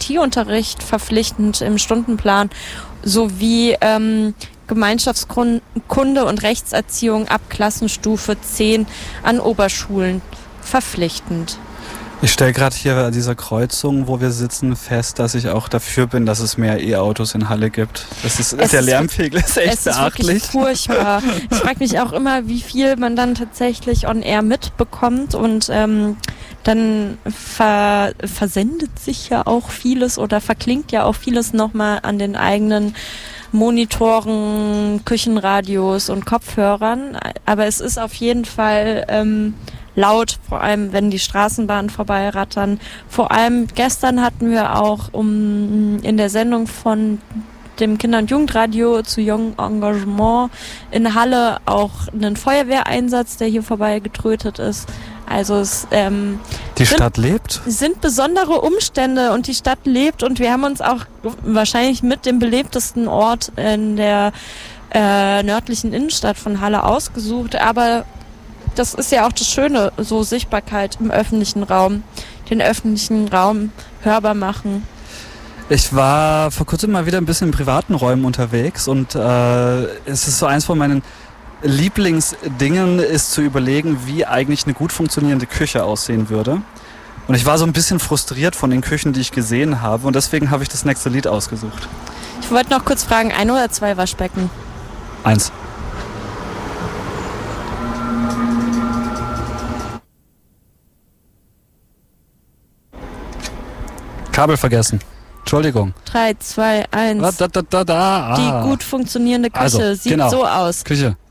Demokratieunterricht verpflichtend im Stundenplan sowie Gemeinschaftskunde und Rechtserziehung ab Klassenstufe 10 an Oberschulen verpflichtend. Ich stelle gerade hier an dieser Kreuzung, wo wir sitzen, fest, dass ich auch dafür bin, dass es mehr E-Autos in Halle gibt. Der Lärmpegel ist echt beachtlich. Es ist wirklich furchtbar. Ich frage mich auch immer, wie viel man dann tatsächlich on air mitbekommt und dann versendet sich ja auch vieles oder verklingt ja auch vieles nochmal an den eigenen Monitoren, Küchenradios und Kopfhörern. Aber es ist auf jeden Fall laut, vor allem wenn die Straßenbahnen vorbeirattern. Vor allem gestern hatten wir auch in der Sendung von dem Kinder- und Jugendradio zu Jung Engagement in Halle auch einen Feuerwehreinsatz, der hier vorbei getrötet ist. Also die Stadt lebt? Sind besondere Umstände und die Stadt lebt und wir haben uns auch wahrscheinlich mit dem belebtesten Ort in der nördlichen Innenstadt von Halle ausgesucht, aber das ist ja auch das Schöne, so Sichtbarkeit im öffentlichen Raum, den öffentlichen Raum hörbar machen. Ich war vor kurzem mal wieder ein bisschen in privaten Räumen unterwegs und es ist so eins von meinen Lieblingsdingen ist zu überlegen, wie eigentlich eine gut funktionierende Küche aussehen würde. Und ich war so ein bisschen frustriert von den Küchen, die ich gesehen habe und deswegen habe ich das nächste Lied ausgesucht. Ich wollte noch kurz fragen, 1 oder 2 Waschbecken? 1. Kabel vergessen. Entschuldigung. 3, 2, 1. Die gut funktionierende Küche also, sieht so aus. Küche.